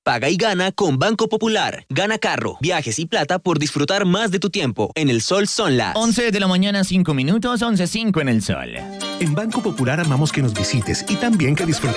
Paga y gana con Banco Popular. Gana carro, viajes y plata por disfrutar más de tu tiempo en el Sol Sonlas. 11 de la mañana, 5 minutos, 11:05 en el Sol. En Banco Popular amamos que nos visites y también que disfrutes